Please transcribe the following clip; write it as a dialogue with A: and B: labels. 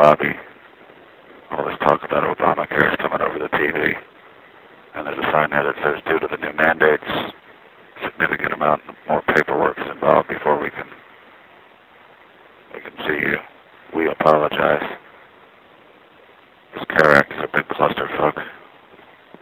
A: lobby. All this talk about Obamacare is coming over the TV. And there's a sign there that says, due to the new mandates, significant amount more paperwork is involved before we can